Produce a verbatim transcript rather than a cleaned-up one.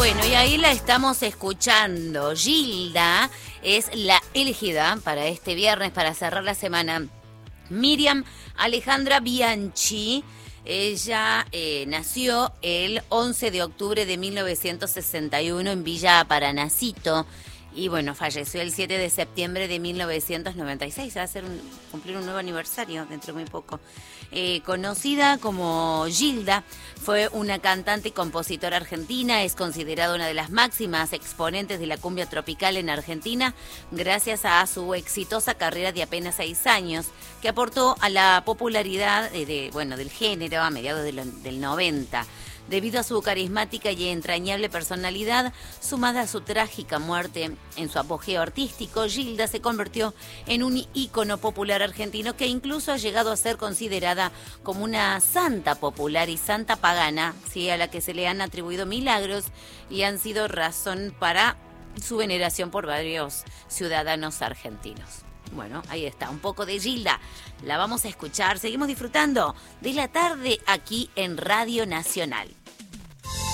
Bueno, y ahí la estamos escuchando. Gilda es la elegida para este viernes, para cerrar la semana. Miriam Alejandra Bianchi, ella eh, nació el once de octubre de mil novecientos sesenta y uno en Villa Paranacito. Y bueno, falleció el siete de septiembre de mil novecientos noventa y seis. Va a ser un, cumplir un nuevo aniversario dentro de muy poco. Eh, conocida como Gilda, fue una cantante y compositora argentina. Es considerada una de las máximas exponentes de la cumbia tropical en Argentina, gracias a su exitosa carrera de apenas seis años, que aportó a la popularidad de, de, bueno, del género a mediados de lo, del noventa. Debido a su carismática y entrañable personalidad, sumada a su trágica muerte en su apogeo artístico, Gilda se convirtió en un ícono popular argentino que incluso ha llegado a ser considerada como una santa popular y santa pagana, ¿sí?, a la que se le han atribuido milagros y han sido razón para su veneración por varios ciudadanos argentinos. Bueno, ahí está, un poco de Gilda. La vamos a escuchar. Seguimos disfrutando de la tarde aquí en Radio Nacional.